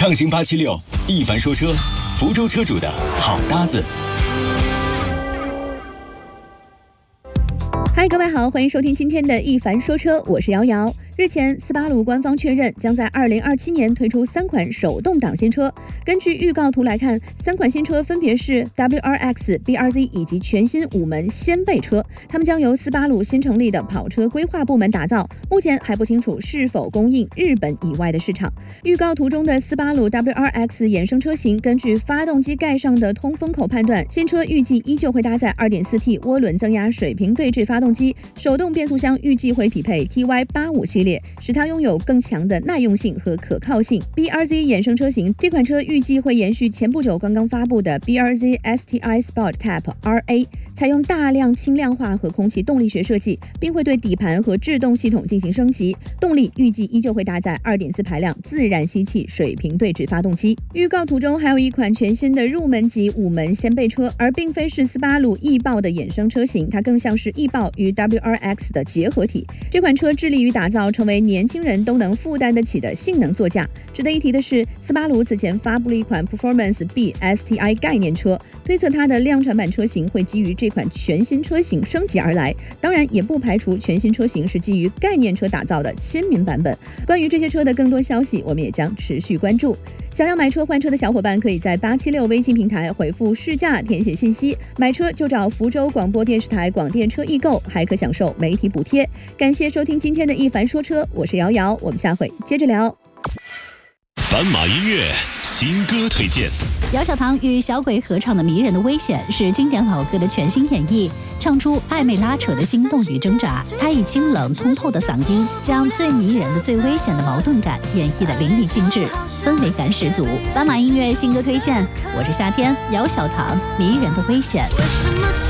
畅行876，一凡说车，福州车主的好搭子。 嗨，各位好，欢迎收听今天的一凡说车，我是瑶瑶。日前，斯巴鲁官方确认将在2027年推出3款手动挡新车。根据预告图来看，3款新车分别是 WRX、BRZ 以及全新5门掀背车，它们将由斯巴鲁新成立的跑车规划部门打造。目前还不清楚是否供应日本以外的市场。预告图中的斯巴鲁 WRX 衍生车型，根据发动机盖上的通风口判断，新车预计依旧会搭载 2.4T 涡轮增压水平对置发动机，手动变速箱预计会匹配 TY85系列，使它拥有更强的耐用性和可靠性。BRZ 衍生车型，这款车预计会延续前不久刚刚发布的 BRZ STI Sport Type RA， 采用大量轻量化和空气动力学设计，并会对底盘和制动系统进行升级。动力预计依旧会搭载 2.4 排量自然吸气水平对置发动机。预告图中还有一款全新的入门级5门掀背车，而并非是斯巴鲁翼豹的衍生车型，它更像是翼豹与 WRX 的结合体。这款车致力于打造成为年轻人都能负担得起的性能座驾。值得一提的是，斯巴鲁此前发布了一款 Performance B STI 概念车，推测它的量产版车型会基于这款全新车型升级而来，当然也不排除全新车型是基于概念车打造的亲民版本。关于这些车的更多消息，我们也将持续关注。想要买车换车的小伙伴，可以在876微信平台回复试驾填写信息，买车就找福州广播电视台广电车易购，还可享受媒体补贴。感谢收听今天的一凡说车，我是瑶瑶，我们下回接着聊。 斑马音乐新歌推荐， 姚小棠与小鬼合唱的《迷人的危险》是经典老歌的全新演绎，唱出暧昧拉扯的心动与挣扎。他以清冷通透的嗓音，将最迷人的、最危险的矛盾感演绎得淋漓尽致，氛围感十足。斑马音乐新歌推荐，我是夏天，姚小棠，《迷人的危险》。